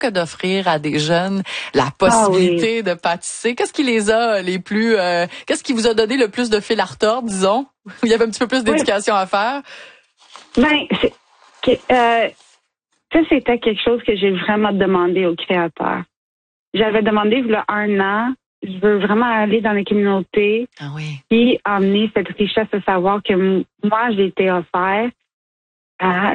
que d'offrir à des jeunes la possibilité de pâtisser. Qu'est-ce qui les a qu'est-ce qui vous a donné le plus de fil à retordre, disons? Il y avait un petit peu plus d'éducation à faire? Ça, c'était quelque chose que j'ai vraiment demandé aux créateurs. J'avais demandé, il y a 1 an, je veux vraiment aller dans les communautés et emmener cette richesse de savoir que moi, j'ai été offert à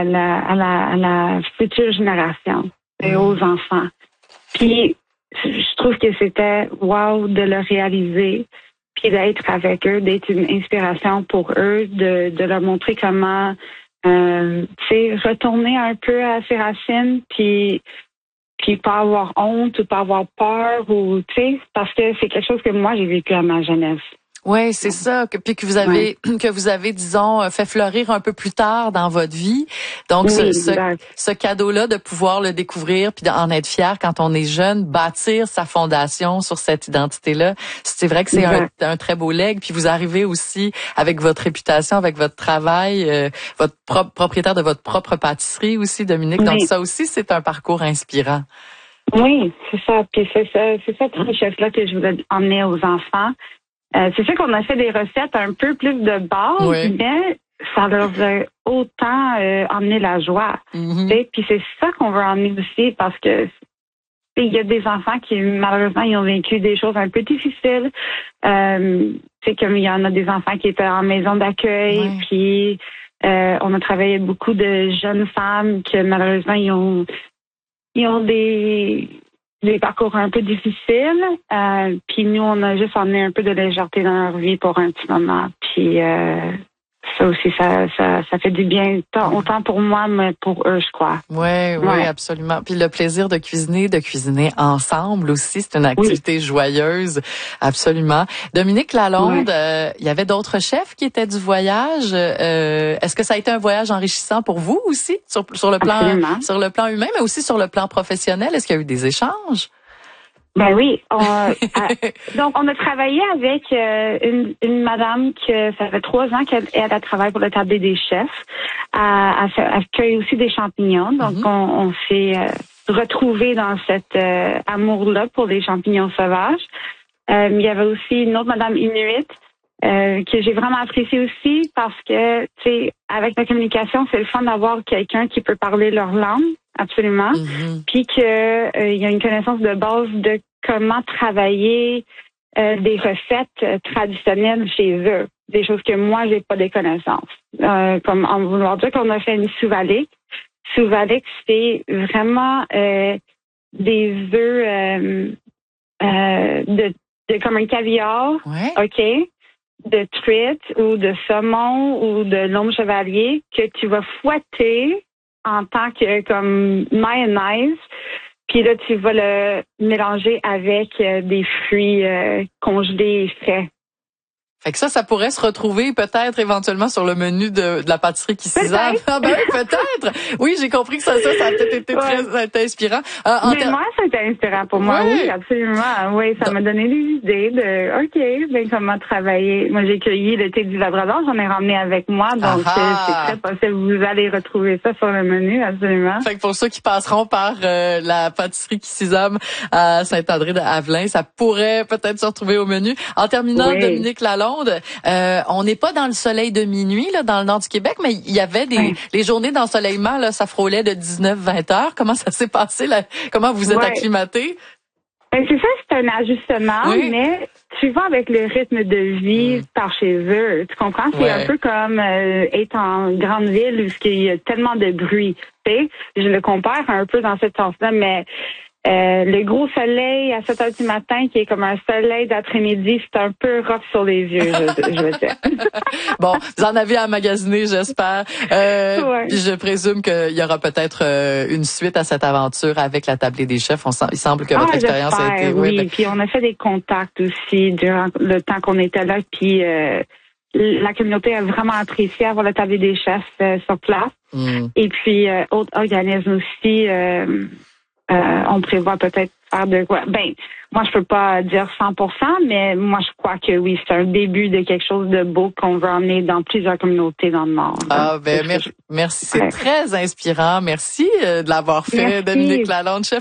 la future génération et aux enfants. Puis, je trouve que c'était wow de le réaliser, puis d'être avec eux, d'être une inspiration pour eux, de leur montrer comment retourner un peu à ses racines, puis pas avoir honte ou pas avoir peur, ou parce que c'est quelque chose que moi j'ai vécu à ma jeunesse. Oui, c'est ça. Puis que vous avez, disons, fait fleurir un peu plus tard dans votre vie. Donc, ce cadeau-là de pouvoir le découvrir puis d'en être fier quand on est jeune, bâtir sa fondation sur cette identité-là, c'est vrai que c'est un très beau legs. Puis vous arrivez aussi avec votre réputation, avec votre travail, votre propriétaire de votre propre pâtisserie aussi, Dominique. Donc, ça aussi, c'est un parcours inspirant. Oui, c'est ça. Puis c'est cette richesse-là que je voulais emmener aux enfants. C'est sûr qu'on a fait des recettes un peu plus de base, mais ça leur a autant emmené la joie. Puis c'est ça qu'on veut emmener aussi, parce que il y a des enfants qui, malheureusement, ils ont vécu des choses un peu difficiles. C'est comme il y en a des enfants qui étaient en maison d'accueil, puis on a travaillé beaucoup de jeunes femmes que, malheureusement, ils ont des parcours un peu difficiles. Puis nous, on a juste emmené un peu de légèreté dans leur vie pour un petit moment. Puis ça aussi, ça fait du bien, autant pour moi, mais pour eux, je crois. Oui, absolument. Puis le plaisir de cuisiner ensemble aussi, c'est une activité joyeuse, absolument. Dominique Lalonde, il y avait d'autres chefs qui étaient du voyage. Est-ce que ça a été un voyage enrichissant pour vous aussi, sur le plan humain, mais aussi sur le plan professionnel? Est-ce qu'il y a eu des échanges? Ben oui. Donc, on a travaillé avec une madame que ça fait 3 ans qu'elle a travaillé pour le tablier des chefs. Elle cueille aussi des champignons. Donc, on s'est retrouvés dans cet amour-là pour les champignons sauvages. Il y avait aussi une autre madame Inuit que j'ai vraiment apprécié aussi, parce que, tu sais, avec la communication, c'est le fun d'avoir quelqu'un qui peut parler leur langue. Absolument. Puis que il y a une connaissance de base de comment travailler des recettes traditionnelles chez eux. Des choses que moi, j'ai pas des connaissanses. Comme en vouloir dire qu'on a fait une souvalik. Souvalik, c'est vraiment des œufs de comme un caviar, de truite ou de saumon ou de l'homme chevalier que tu vas fouetter en tant que comme mayonnaise, puis là tu vas le mélanger avec des fruits congelés et frais. Fait que ça pourrait se retrouver peut-être éventuellement sur le menu de la pâtisserie qui s'isame. Ah ben peut-être. Oui, j'ai compris que ça a peut-être été très inspirant. Mais moi, c'était inspirant pour moi. Oui, absolument. Oui, ça m'a donné des idées de comment travailler. Moi, j'ai cueilli le thé du Labrador, j'en ai ramené avec moi, donc c'est très possible. Vous allez retrouver ça sur le menu, absolument. Fait que pour ceux qui passeront par la pâtisserie qui s'isame à Saint-André-de-Havelin, ça pourrait peut-être se retrouver au menu. En terminant, Dominique Lalonde, on n'est pas dans le soleil de minuit là, dans le nord du Québec, mais il y avait les journées d'ensoleillement, là, ça frôlait de 19-20 heures. Comment ça s'est passé là? Comment vous êtes acclimaté? Ben, c'est ça, c'est un ajustement, mais tu vas avec le rythme de vie par chez eux. Tu comprends? C'est un peu comme être en grande ville où il y a tellement de bruit. Tu sais, je le compare un peu dans ce sens-là, mais le gros soleil à 7 heures du matin, qui est comme un soleil d'après-midi, c'est un peu rough sur les yeux, je veux dire. Bon, vous en avez à magasiner, j'espère. Puis je présume qu'il y aura peut-être une suite à cette aventure avec la tablée des chefs. Il semble que votre expérience a été... Oui, puis on a fait des contacts aussi durant le temps qu'on était là, puis la communauté a vraiment apprécié avoir la tablée des chefs sur place. Et puis, autres organismes aussi... on prévoit peut-être faire de quoi. Ben, moi, je peux pas dire 100%, mais moi, je crois que oui, c'est un début de quelque chose de beau qu'on veut emmener dans plusieurs communautés dans le monde. Merci. C'est très inspirant. Merci de l'avoir fait, Dominique Lalonde, chef